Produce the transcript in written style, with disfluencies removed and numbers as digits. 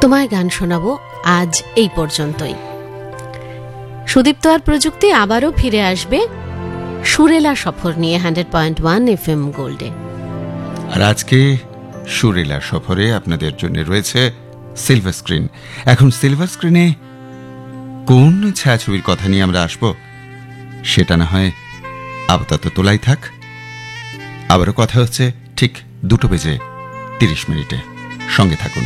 তোমায় গান শোনাবো আজ এই পর্যন্তই। সুদীপ্ত আর প্রযুক্তি আবারও ফিরে আসবে সুরেলা সফর নিয়ে 100.1 FM গোল্ডে। আর আজকে সুরেলা সফরে আপনাদের জন্য রয়েছে সিলভার স্ক্রিন। এখন সিলভার স্ক্রিনে কোন ছায়াছবির কথা নিয়ে আমরা আসব সেটা না হয় আপাতত তোলাই থাক। আবারও কথা হচ্ছে ঠিক 2:30 সঙ্গে থাকুন।